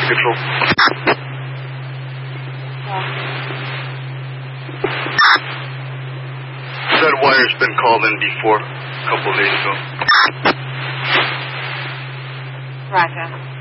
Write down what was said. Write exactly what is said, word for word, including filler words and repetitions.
Control. That wire's been called in before, a couple of days ago. Roger.